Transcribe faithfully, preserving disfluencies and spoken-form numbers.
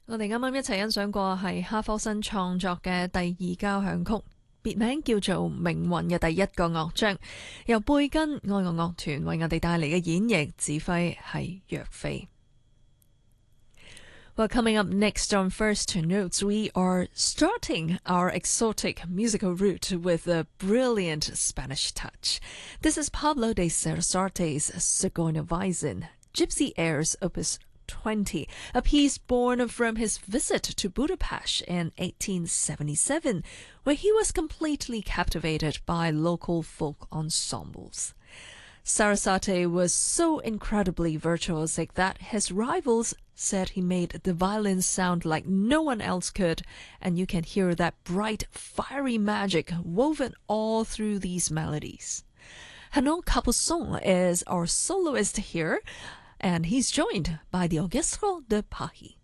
我哋啱啱一齊欣賞過係哈科森創作嘅第二交響曲，別名叫做《命運》嘅第一個樂章，由貝根愛樂樂團為我哋帶嚟嘅演繹，指揮係若飛。Well, coming up next on First Notes, we are starting our exotic musical route with a brilliant Spanish touch. This is Pablo de Sarasate's Zigeunerweisen, Gypsy Airs Opus twenty, a piece born from his visit to Budapest in eighteen seventy-seven, where he was completely captivated by local folk ensembles. Sarasate was so incredibly virtuosic that his rivals said he made the violins sound like no one else could, and you can hear that bright, fiery magic woven all through these melodies. Hanon Capuçon is our soloist here, and he's joined by the Orchestre de Paris.